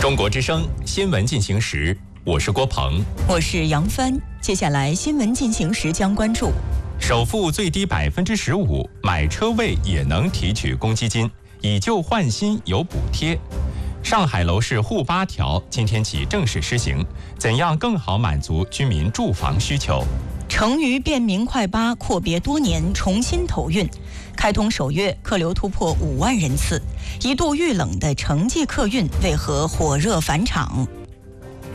中国之声新闻进行时，我是郭鹏， 我是杨帆。接下来新闻进行时将关注： 首付最低15%，买车位也能提取公积金，以旧换新有补贴。上海楼市沪8条今天起正式施行，怎样更好满足居民住房需求？ 成渝便民快8阔别多年重新投运，开通首月客流突破5万人次，一度遇冷的城际客运为何火热返场？